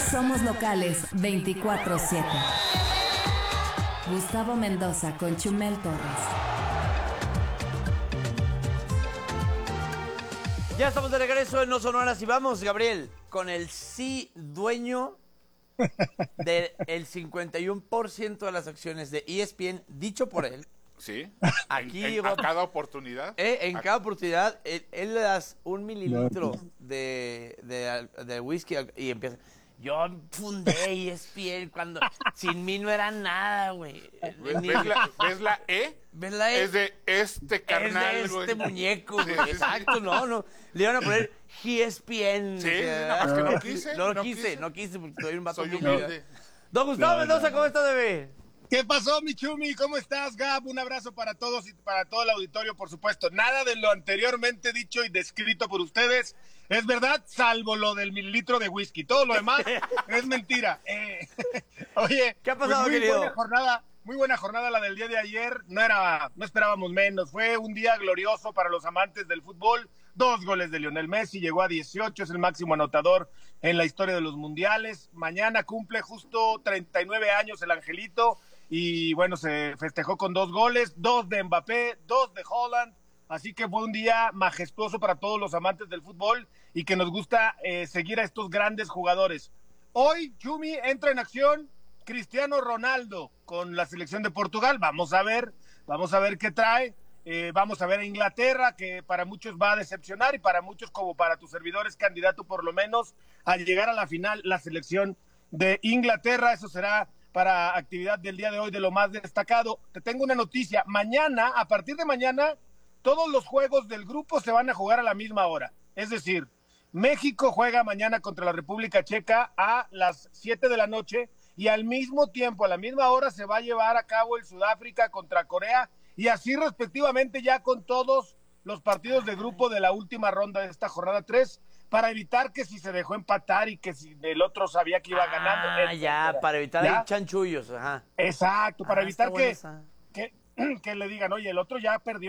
Somos locales 24/7. Gustavo Mendoza con Chumel Torres. Ya estamos de regreso en No Sonoras y vamos, Gabriel, con el sí dueño del 51% de las acciones de ESPN, dicho por él. Sí. Aquí a cada oportunidad. En cada oportunidad, él le das 1 mililitro de whisky y empieza. Yo fundé ESPN cuando sin mí no era nada, güey. ¿Ves la E? ¿Ves la E? Es de este carnal, es de este güey. muñeco, güey. Sí, sí, sí. Exacto, no. Le iban a poner ESPN. Sí, nada más que no quise. No quise porque soy un vato Soy humilde. humilde. Don Gustavo Mendoza, ¿cómo está, bebé? ¿Qué pasó, mi Chumi? ¿Cómo estás, Gab? Un abrazo para todos y para todo el auditorio, por supuesto. Nada de lo anteriormente dicho y descrito por ustedes es verdad, salvo lo del mililitro de whisky. Todo lo demás es mentira. Oye, ¿qué ha pasado, pues querido? Muy buena jornada la del día de ayer. No esperábamos menos. Fue un día glorioso para los amantes del fútbol. 2 goles de Lionel Messi, llegó a 18, es el máximo anotador en la historia de los mundiales. Mañana cumple justo 39 años el Angelito. Y bueno, se festejó con 2 goles, 2 de Mbappé, 2 de Haaland, así que fue un día majestuoso para todos los amantes del fútbol y que nos gusta seguir a estos grandes jugadores. Hoy, Chumi, entra en acción Cristiano Ronaldo con la selección de Portugal, vamos a ver qué trae, vamos a ver a Inglaterra, que para muchos va a decepcionar y para muchos, como para tu servidor, es candidato por lo menos a llegar a la final, la selección de Inglaterra, eso será para actividad del día de hoy de lo más destacado. Te tengo una noticia, mañana, a partir de mañana, todos los juegos del grupo se van a jugar a la misma hora, es decir, México juega mañana contra la República Checa a las 7 de la noche y al mismo tiempo, a la misma hora, se va a llevar a cabo el Sudáfrica contra Corea y así respectivamente ya con todos los partidos de grupo de la última ronda de esta jornada 3, para evitar que si se dejó empatar y que si el otro sabía que iba ganando. Ya, para evitar ahí chanchullos, ajá. Exacto, para evitar que le digan, oye, el otro ya perdió.